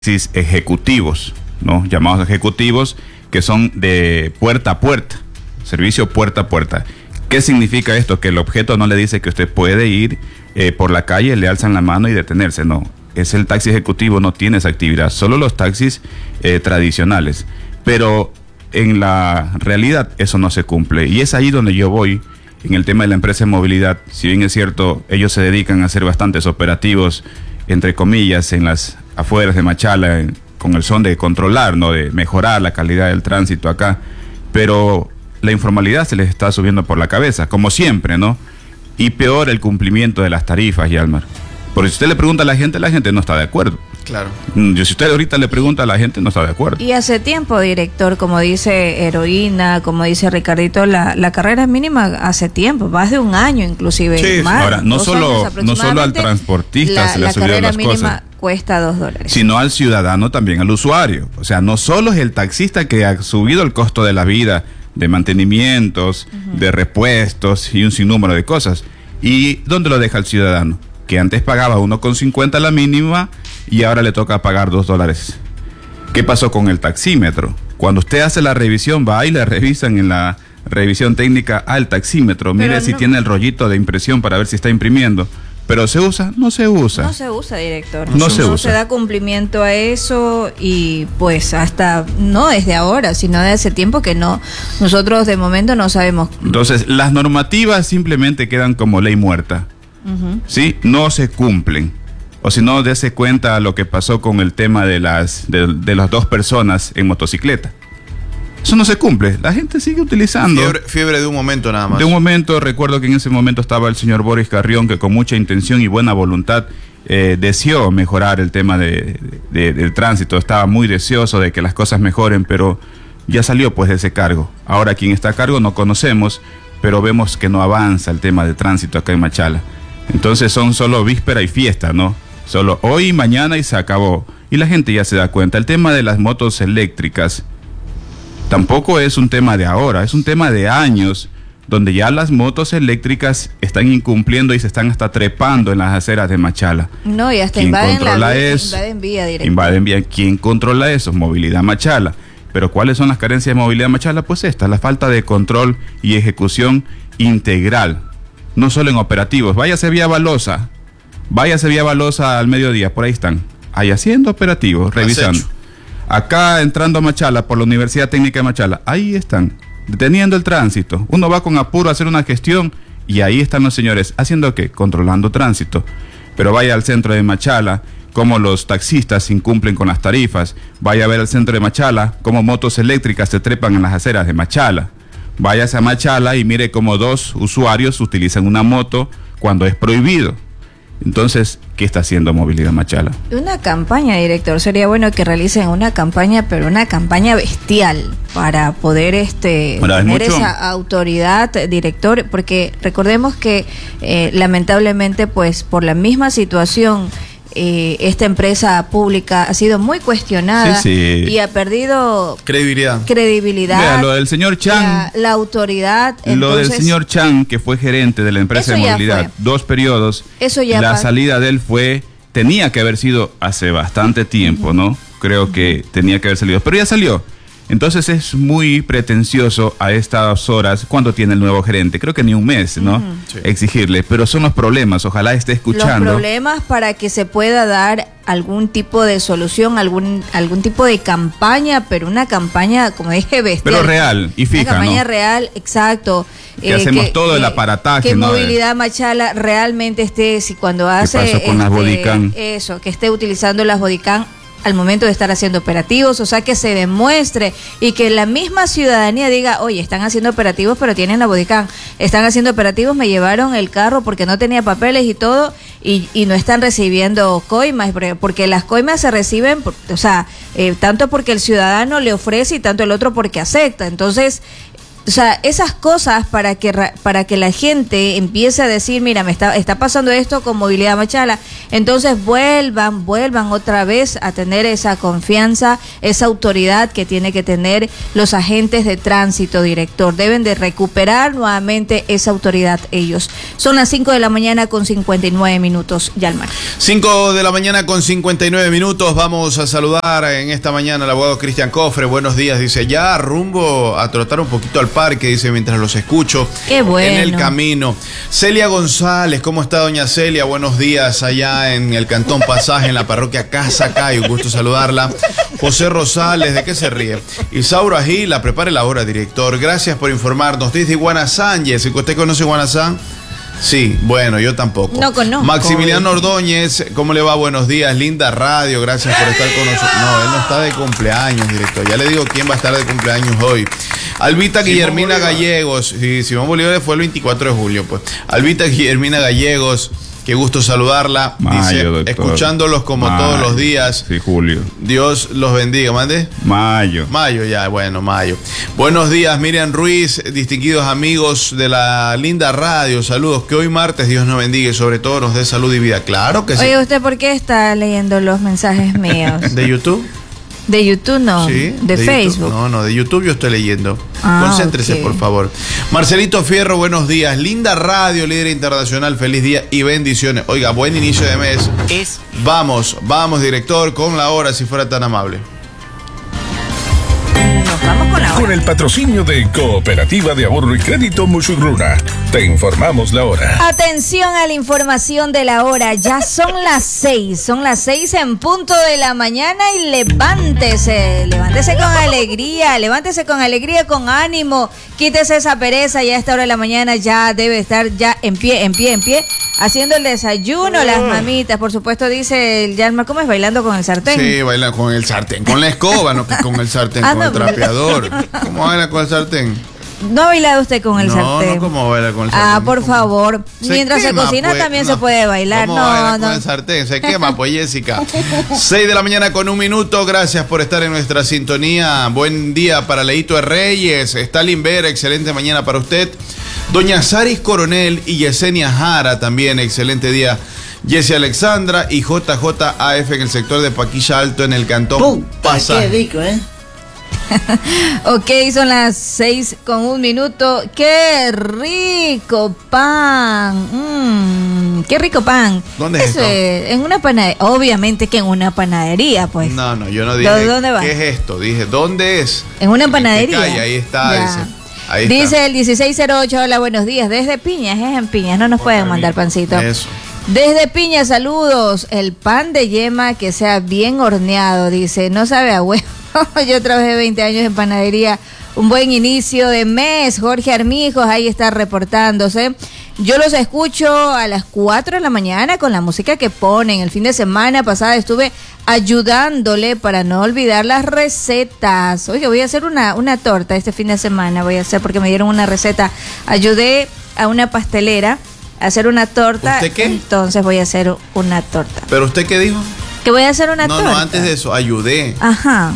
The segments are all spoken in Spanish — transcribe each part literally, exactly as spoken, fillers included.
ejecutivos, ¿no? Llamados ejecutivos, que son de puerta a puerta, servicio puerta a puerta. ¿Qué significa esto? Que el objeto no le dice que usted puede ir eh, por la calle, le alzan la mano y detenerse, no. Es el taxi ejecutivo, no tiene esa actividad, solo los taxis eh, tradicionales. Pero en la realidad eso no se cumple, y es ahí donde yo voy en el tema de la empresa de movilidad. Si bien es cierto, ellos se dedican a hacer bastantes operativos, entre comillas, en las afueras de Machala, en, con el son de controlar, ¿no? De mejorar la calidad del tránsito acá, pero la informalidad se les está subiendo por la cabeza, como siempre, ¿no? Y peor el cumplimiento de las tarifas, Yalmar. Porque si usted le pregunta a la gente, la gente no está de acuerdo. Claro. Yo, si usted ahorita le pregunta a la gente, no está de acuerdo. Y hace tiempo, director, como dice Heroína, como dice Ricardito, la, la carrera mínima hace tiempo, más de un año inclusive. Sí, más, ahora, no solo, no solo al transportista la, se le la subieron las mínima cosas, cuesta dos dólares. Sino al ciudadano también, al usuario. O sea, no solo es el taxista que ha subido el costo de la vida, de mantenimientos, uh-huh. de repuestos y un sinnúmero de cosas. ¿Y dónde lo deja el ciudadano? Que antes pagaba uno con cincuenta la mínima y ahora le toca pagar dos dólares. ¿Qué pasó con el taxímetro? Cuando usted hace la revisión, va y le revisan en la revisión técnica al taxímetro. Mire Pero si no... tiene el rollito de impresión para ver si está imprimiendo. ¿Pero se usa? No se usa. No se usa, director. No, no se, se usa. No se da cumplimiento a eso, y pues hasta, no desde ahora, sino de hace tiempo que no, nosotros de momento no sabemos. Entonces, las normativas simplemente quedan como ley muerta. Uh-huh. ¿Sí? No se cumplen. O si no, dése cuenta lo que pasó con el tema de las, de, de las dos personas en motocicleta. Eso no se cumple, la gente sigue utilizando. Fiebre, fiebre de un momento nada más. De un momento, recuerdo que en ese momento estaba el señor Boris Carrión, que con mucha intención y buena voluntad eh, deseó mejorar el tema de, de, del tránsito, estaba muy deseoso de que las cosas mejoren, pero ya salió pues de ese cargo. Ahora quien está a cargo no conocemos, pero vemos que no avanza el tema de tránsito acá en Machala. Entonces son solo víspera y fiesta, ¿no? Solo hoy y mañana y se acabó. Y la gente ya se da cuenta. El tema de las motos eléctricas tampoco es un tema de ahora, es un tema de años, donde ya las motos eléctricas están incumpliendo y se están hasta trepando en las aceras de Machala. No, y hasta invaden la vía, invaden vía directa. Invaden vía. ¿Quién controla eso? Movilidad Machala. Pero ¿cuáles son las carencias de Movilidad Machala? Pues esta, la falta de control y ejecución integral, no solo en operativos. Váyase vía Balosa, váyase vía Balosa al mediodía, por ahí están, ahí haciendo operativos, revisando. Acá entrando a Machala por la Universidad Técnica de Machala, ahí están, deteniendo el tránsito. Uno va con apuro a hacer una gestión y ahí están los señores, ¿haciendo qué? Controlando tránsito. Pero vaya al centro de Machala, cómo los taxistas incumplen con las tarifas. Vaya a ver al centro de Machala, cómo motos eléctricas se trepan en las aceras de Machala. Váyase a Machala y mire cómo dos usuarios utilizan una moto cuando es prohibido. Entonces, ¿qué está haciendo Movilidad Machala? Una campaña, director. Sería bueno que realicen una campaña, pero una campaña bestial, para poder este bueno, tener mucho... esa autoridad, director, porque recordemos que eh, lamentablemente, pues por la misma situación, Eh, esta empresa pública ha sido muy cuestionada, sí, sí. y ha perdido credibilidad. credibilidad. Vea, lo del señor Chan, la, la autoridad. Entonces, lo del señor Chan, que fue gerente de la empresa de movilidad, dos periodos. Eso ya la pasó. salida de él fue, tenía que haber sido hace bastante tiempo, uh-huh. ¿no? Creo uh-huh. que tenía que haber salido, pero ya salió. Entonces es muy pretencioso a estas horas, cuando tiene el nuevo gerente, creo que ni un mes, ¿no? Uh-huh. Sí. Exigirle, pero son los problemas, ojalá esté escuchando. Los problemas para que se pueda dar algún tipo de solución, algún algún tipo de campaña, pero una campaña, como dije, bestial. Pero real y fija, una campaña ¿no? real, exacto. Que eh, hacemos que, todo el aparataje, que ¿no? Movilidad Machala realmente esté, si cuando hace... ¿Qué pasó con este, las bodycam? Eso, que esté utilizando las bodycam al momento de estar haciendo operativos, o sea, que se demuestre y que la misma ciudadanía diga, oye, están haciendo operativos pero tienen la bodycam, están haciendo operativos, me llevaron el carro porque no tenía papeles y todo, y, y no están recibiendo coimas, porque las coimas se reciben, o sea, eh, tanto porque el ciudadano le ofrece y tanto el otro porque acepta. Entonces, O sea, esas cosas para que para que la gente empiece a decir, mira, me está, está pasando esto con Movilidad Machala, entonces vuelvan, vuelvan otra vez a tener esa confianza, esa autoridad que tiene que tener los agentes de tránsito, director. Deben de recuperar nuevamente esa autoridad ellos. Son las cinco de la mañana con cincuenta y nueve minutos, Yalmar. cinco de la mañana con cincuenta y nueve minutos. Vamos a saludar en esta mañana al abogado Cristian Cofre. Buenos días, dice, ya rumbo a trotar un poquito al parque, dice, mientras los escucho. Qué bueno. En el camino. Celia González, ¿cómo está doña Celia? Buenos días allá en el Cantón Pasaje, en la parroquia Casacay, un gusto saludarla. José Rosales, ¿de qué se ríe? Isaura Gila, prepare la hora, director. Gracias por informarnos. Dice Guanazán, Jessica, ¿usted conoce Guanazán? Sí, bueno, yo tampoco. No conozco. Maximiliano Ordóñez, ¿cómo le va? Buenos días, linda radio, gracias por estar con nosotros. No, él no está de cumpleaños, director. Ya le digo quién va a estar de cumpleaños hoy. Albita Guillermina Gallegos, sí, Simón Bolívar fue el veinticuatro de julio, pues. Albita Guillermina Gallegos, qué gusto saludarla. Mayo, dice, doctor. Escuchándolos como Mayo. todos los días. Sí, Julio. Dios los bendiga, mande. Mayo. Mayo, ya, bueno, mayo. Buenos días, Miriam Ruiz, distinguidos amigos de la linda radio, saludos, que hoy martes Dios nos bendiga y sobre todo nos dé salud y vida. Claro que sí. Oye, ¿usted por qué está leyendo los mensajes míos? ¿De YouTube? ¿De YouTube no? Sí, ¿De, de Facebook? YouTube. No, no, de YouTube yo estoy leyendo. Ah, Concéntrese, okay. por favor. Marcelito Fierro, buenos días. Linda radio, líder internacional, feliz día y bendiciones. Oiga, buen inicio de mes. Es. Vamos, vamos, director, con la hora, si fuera tan amable. Nos vamos con la hora. Con el patrocinio de Cooperativa de Ahorro y Crédito Musugruna, te informamos la hora. Atención a la información de la hora, ya son las seis, son las seis en punto de la mañana y levántese, levántese con alegría, levántese con alegría, con ánimo, quítese esa pereza, ya a esta hora de la mañana ya debe estar ya en pie, en pie, en pie, haciendo el desayuno, las mamitas, por supuesto dice el Yalmar, ¿cómo es? Bailando con el sartén. Sí, bailan con el sartén, con la escoba, no que con el sartén, Ah, con no, el trapeador. ¿Cómo baila con el sartén? ¿No ha bailado usted con el no, sartén? No, ¿cómo baila con el sartén? Ah, por favor. Se Mientras quema, se cocina pues. también No. se puede bailar. ¿Cómo No, baila no. con el sartén? Se quema, pues, Jessica. seis de la mañana con un minuto. Gracias por estar en nuestra sintonía. Buen día para Leito de Reyes. Stalin Vera, excelente mañana para usted. Doña Saris Coronel y Yesenia Jara también, excelente día. Jessie Alexandra y J J A F en el sector de Paquilla Alto en el Cantón ¡Pum! Pasaje. ¡Qué rico, eh! Ok, son las seis con un minuto. ¡Qué rico pan! Mm, ¡Qué rico pan! ¿Dónde es Eso esto? es, en una panadería. Obviamente que en una panadería, pues. No, no, yo no dije. ¿Dónde va? ¿Qué es esto? Dije, ¿dónde es? En una ¿En qué panadería. calle? Ahí está, Ya. dice. Ahí Dice está. el dieciséis cero ocho, hola, buenos días. Desde Piñas, es en Piñas, no nos pueden mandar pancito. Eso. Desde Piña, saludos. El pan de yema que sea bien horneado, dice, no sabe a huevo. Yo trabajé veinte años en panadería. Un buen inicio de mes. Jorge Armijos, ahí está reportándose. Yo los escucho a las cuatro de la mañana con la música que ponen. El fin de semana pasada estuve ayudándole para no olvidar las recetas. Oye, voy a hacer una, una torta este fin de semana. Voy a hacer porque me dieron una receta. Ayudé a una pastelera a hacer una torta. ¿Usted qué? Entonces voy a hacer una torta. ¿Pero usted qué dijo? Que voy a hacer una no, torta. no, antes de eso, ayudé. Ajá.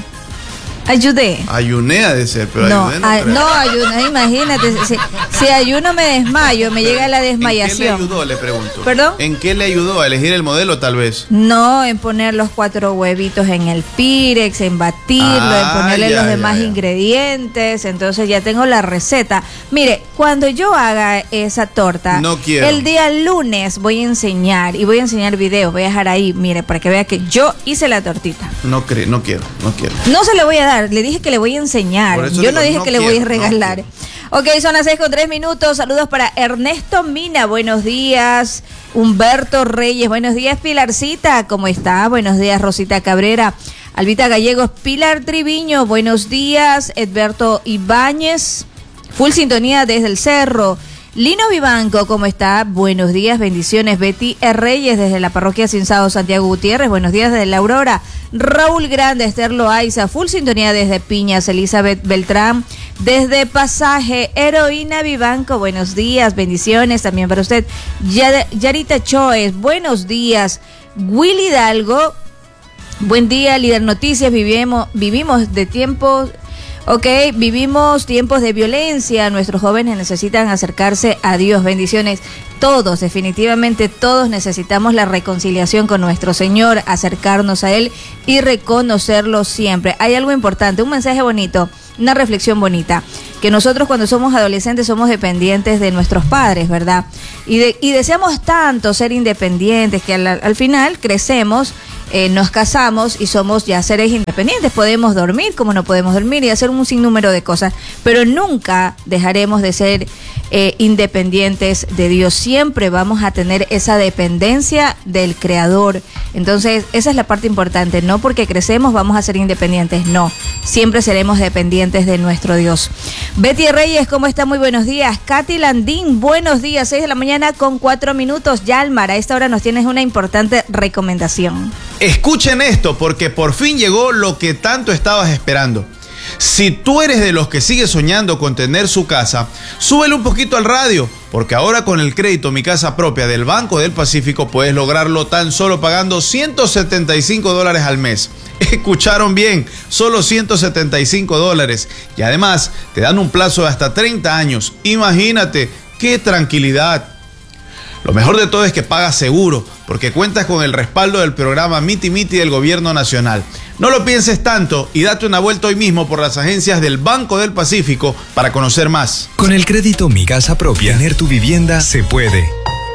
Ayudé. Ayuné a de ser, pero No, ayudé no ay- creo. no, ayuno, imagínate, si, si ayuno me desmayo, me llega la ¿En qué le desmayación. ayudó, le pregunto? ¿Perdón? ¿En qué le ayudó? ¿A elegir el modelo, tal vez? No, en poner los cuatro huevitos en el Pirex, en batirlo, Ah, en ponerle ya, los ya, demás ya. ingredientes. Entonces ya tengo la receta. Mire, cuando yo haga esa torta, No quiero. el día lunes voy a enseñar y voy a enseñar videos. Voy a dejar ahí, mire, para que vea que yo hice la tortita. No creo, no quiero, no quiero. No se le voy a dar, le dije que le voy a enseñar. Por eso Yo digo, no dije no que le voy a quiero, no regalar. Ok, son las seis con tres minutos. Saludos para Ernesto Mina, buenos días. Humberto Reyes, buenos días. Pilarcita, ¿cómo está? Buenos días, Rosita Cabrera. Albita Gallegos, Pilar Triviño, buenos días. Edberto Ibáñez, full sintonía desde el cerro. Lino Vivanco, ¿cómo está? Buenos días, bendiciones. Betty R. Reyes desde la parroquia Cinsado, Santiago Gutiérrez, buenos días desde la Aurora. Raúl Grande, Esther Loaiza, full sintonía desde Piñas. Elizabeth Beltrán, desde Pasaje. Heroína Vivanco, buenos días, bendiciones también para usted. Yar- Yarita Choes, buenos días. Willy Hidalgo, buen día, líder noticias, vivimos, vivimos de tiempos... Ok, vivimos tiempos de violencia, nuestros jóvenes necesitan acercarse a Dios, bendiciones. Todos, definitivamente todos necesitamos la reconciliación con nuestro Señor, acercarnos a Él y reconocerlo siempre. Hay algo importante, un mensaje bonito, una reflexión bonita, que nosotros cuando somos adolescentes somos dependientes de nuestros padres, ¿verdad? Y, de, y deseamos tanto ser independientes que al, al final crecemos, eh, nos casamos y somos ya seres independientes. Podemos dormir como no podemos dormir y hacer un sinnúmero de cosas, pero nunca dejaremos de ser eh, independientes de Dios. Siempre vamos a tener esa dependencia del Creador. Entonces, esa es la parte importante. No porque crecemos vamos a ser independientes, no. Siempre seremos dependientes de nuestro Dios. Betty Reyes, ¿cómo está? Muy buenos días. Katy Landín, buenos días. seis de la mañana con cuatro minutos. Yalmar, a esta hora nos tienes una importante recomendación. Escuchen esto, porque por fin llegó lo que tanto estabas esperando. Si tú eres de los que sigue soñando con tener su casa, súbele un poquito al radio, porque ahora con el crédito Mi Casa Propia del Banco del Pacífico puedes lograrlo tan solo pagando ciento setenta y cinco dólares al mes. Escucharon bien, solo ciento setenta y cinco dólares. Y además te dan un plazo de hasta treinta años. Imagínate, qué tranquilidad. Lo mejor de todo es que pagas seguro, porque cuentas con el respaldo del programa Miti Miti del Gobierno Nacional. No lo pienses tanto y date una vuelta hoy mismo por las agencias del Banco del Pacífico para conocer más. Con el crédito Mi Casa Propia, tener tu vivienda se puede.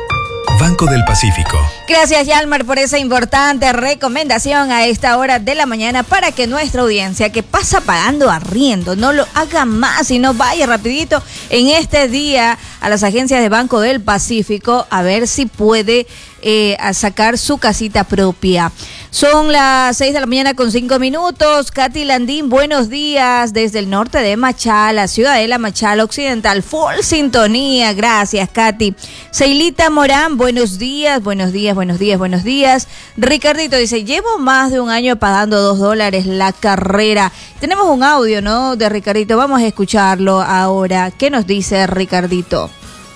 Banco del Pacífico. Gracias, Yalmar, por esa importante recomendación a esta hora de la mañana para que nuestra audiencia que pasa pagando arriendo no lo haga más y no vaya rapidito en este día a las agencias de Banco del Pacífico a ver si puede eh, a sacar su casita propia. Son las seis de la mañana con cinco minutos. Katy Landín, buenos días desde el norte de Machala, Ciudadela Machala Occidental, full sintonía. Gracias, Katy. Seilita Morán, buenos días, buenos días, buenos días, buenos días. Ricardito dice, llevo más de un año pagando dos dólares la carrera. Tenemos un audio, ¿no? De Ricardito, vamos a escucharlo ahora. ¿Qué nos dice Ricardito?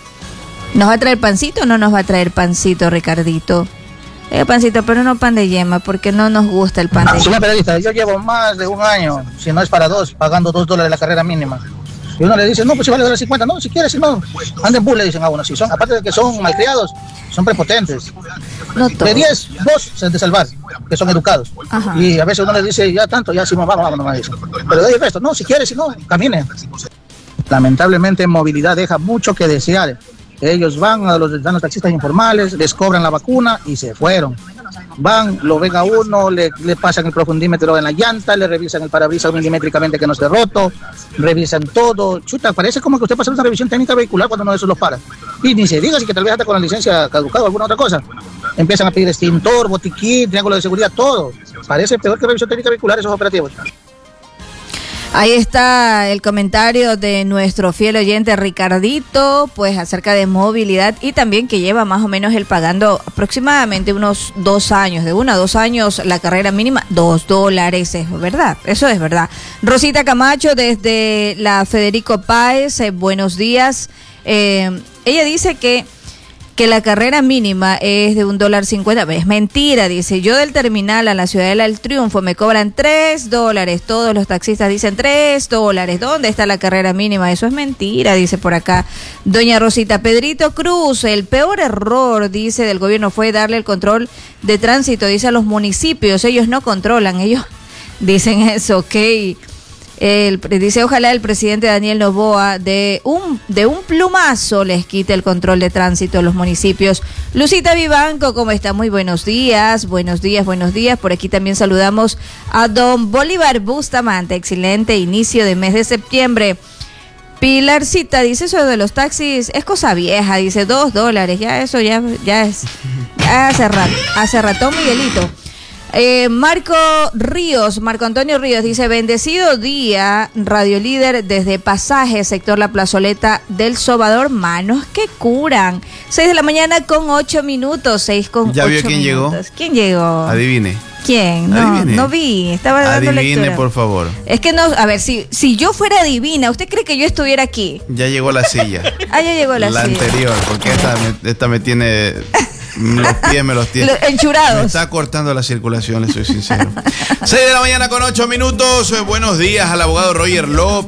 ¿Nos va a traer pancito o no nos va a traer pancito, Ricardito? Eh, pancito, pero no pan de yema, porque no nos gusta el pan de yema. Señor periodista, yo llevo más de un año, si no es para dos, pagando dos dólares la carrera mínima. Y uno le dice, no, pues si vale dos cincuenta, no, si quieres, si no, anden bus, le dicen a uno. Si son, aparte de que son malcriados, son prepotentes. No de diez, dos se han de salvar, que son educados. Ajá. Y a veces uno le dice, ya tanto, ya si no, vamos, vamos, vamos, pero de ahí el resto, no, si quieres, si no, camine. Lamentablemente, movilidad deja mucho que desear. Ellos van a los, dan los taxistas informales, les cobran la vacuna y se fueron. Van, lo ven a uno, le, le pasan el profundímetro en la llanta, le revisan el parabrisas milimétricamente que no esté roto, revisan todo. Chuta, parece como que usted pasa una revisión técnica vehicular cuando uno de esos los para. Y ni se diga si que tal vez anda con la licencia caducada o alguna otra cosa. Empiezan a pedir extintor, botiquín, triángulo de seguridad, todo. Parece peor que revisión técnica vehicular esos operativos. Ahí está el comentario de nuestro fiel oyente Ricardito, pues acerca de movilidad y también que lleva más o menos él pagando aproximadamente unos dos años, de uno a dos años la carrera mínima, dos dólares, es verdad, eso es verdad. Rosita Camacho desde la Federico Páez, eh, buenos días. Eh, ella dice que que la carrera mínima es de un dólar cincuenta. Es mentira, dice. Yo del terminal a la Ciudadela del Triunfo me cobran tres dólares. Todos los taxistas dicen tres dólares. ¿Dónde está la carrera mínima? Eso es mentira, dice por acá doña Rosita. Pedrito Cruz, el peor error, dice, del gobierno fue darle el control de tránsito, dice, a los municipios. Ellos no controlan, ellos dicen eso, ok. El, dice, ojalá el presidente Daniel Noboa de un, de un plumazo les quite el control de tránsito a los municipios. Lucita Vivanco, ¿cómo está? Muy buenos días, buenos días, buenos días. Por aquí también saludamos a don Bolívar Bustamante. Excelente inicio de mes de septiembre. Pilarcita dice, eso de los taxis es cosa vieja, dice, dos dólares, ya eso ya, ya es, ya hace rato, hace rato, Miguelito. Eh, Marco Ríos, Marco Antonio Ríos dice, bendecido día, Radio Líder desde Pasaje, sector La Plazoleta del Sobador, manos que curan. seis de la mañana con ocho minutos, seis con ¿Ya ocho vio quién minutos. llegó? ¿Quién llegó? Adivine. ¿Quién? No, Adivine. no vi, estaba dando Adivine, lectura. por favor. Es que no, a ver, si, si yo fuera divina, ¿usted cree que yo estuviera aquí? Ya llegó la silla. Ah, ya llegó la, la silla. anterior, porque esta me, esta me tiene Los pies me los tiene. Los enchurados. Me está cortando la circulación, le soy sincero. seis de la mañana con ocho minutos. Buenos días al abogado Roger López.